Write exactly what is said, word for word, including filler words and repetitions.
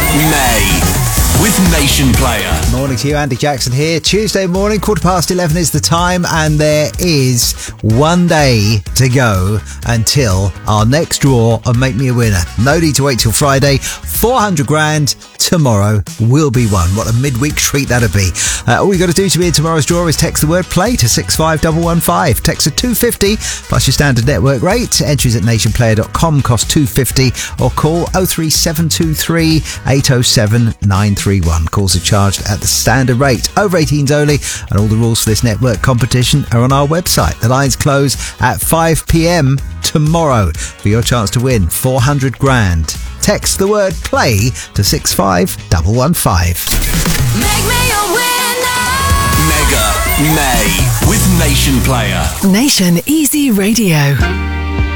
May with Nation Player. Morning to you, Andy Jackson here. Tuesday morning, quarter past eleven is the time, and there is one day to go until our next draw of Make Me a Winner. No need to wait till Friday. four hundred grand tomorrow will be won. What a midweek treat that'll be. Uh, all you got to do to be in tomorrow's draw is text the word play to six five one one five. Text a two fifty plus your standard network rate. Entries at nation player dot com cost two fifty, or call oh three seven two three eight oh seven nine three one. Calls are charged at the standard rate. Over eighteens only, and all the rules for this network competition are on our website. The lines close at five p.m. tomorrow for your chance to win four hundred grand. Text the word play to six five one one five. Make me a winner. Mega May with Nation Player. Nation Easy Radio.